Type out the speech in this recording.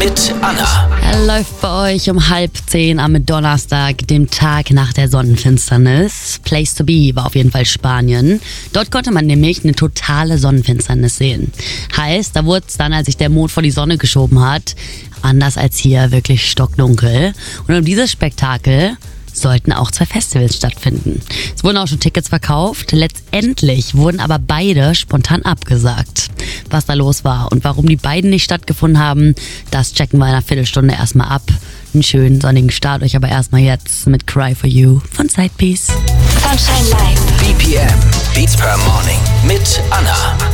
mit Anna. Er läuft bei euch um 9:30 am Donnerstag, dem Tag nach der Sonnenfinsternis. Place to be war auf jeden Fall Spanien. Dort konnte man nämlich eine totale Sonnenfinsternis sehen. Heißt, da wurde es dann, als sich der Mond vor die Sonne geschoben hat, anders als hier wirklich stockdunkel. Und um dieses Spektakel sollten auch 2 Festivals stattfinden. Es wurden auch schon Tickets verkauft. Letztendlich wurden aber beide spontan abgesagt. Was da los war und warum die beiden nicht stattgefunden haben, das checken wir in einer Viertelstunde erstmal ab. Einen schönen sonnigen Start euch aber erstmal jetzt mit Cry For You von Sidepiece. Sunshine Live. BPM, Beats per Morning mit Anna.